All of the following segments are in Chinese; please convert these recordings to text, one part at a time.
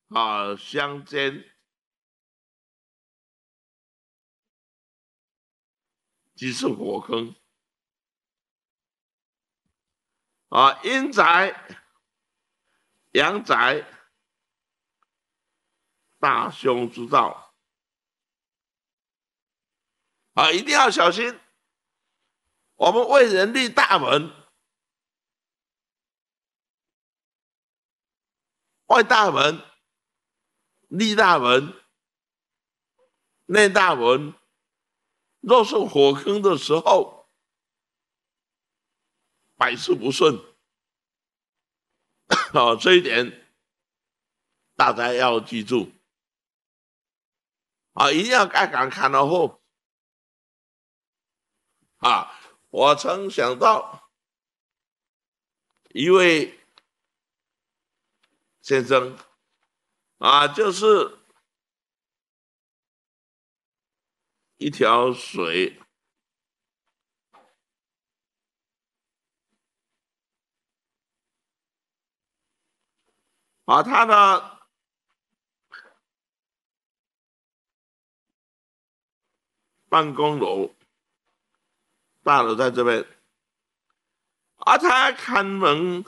相间，即是火坑。阴宅、阳宅，大凶之兆。一定要小心。我们为人立大门，外大门、立大门、内大门，若是火坑的时候，百事不顺。这一点大家要记住。一定要盖敢看到后。我曾想到一位先生就是一条水他的办公楼大楼在这边他看门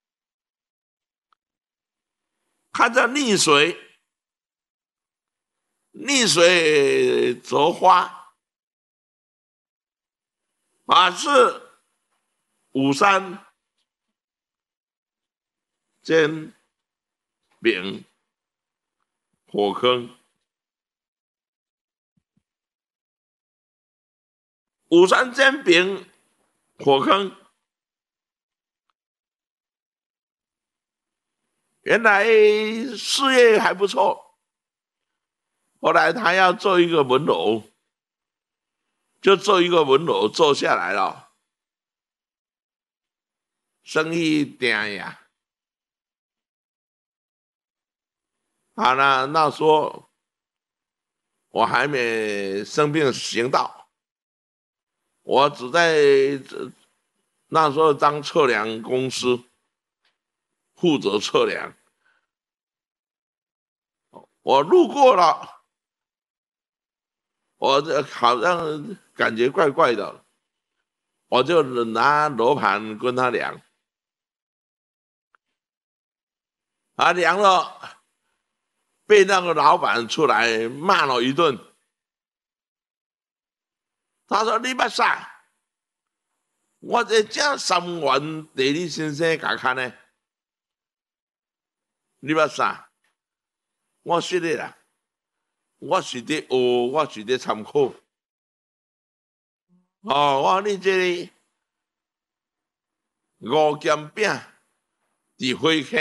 看着溺水，溺水则花是五山煎饼火坑。五山煎饼火坑，原来事业还不错，后来他要做一个门楼，就做一个门楼做下来了，生意定呀。那时候我还没生病行道，我只在那时候当测量公司，负责测量。我路过了，我好像感觉怪怪的，我就拿罗盘跟他量，量了，被那个老板出来骂了一顿。他说：“你捌啥？我这正3元地理先生甲看呢，你捌啥？”我说的啦，我是在学，我是在参考。我说你这个五剑饼伫火坑。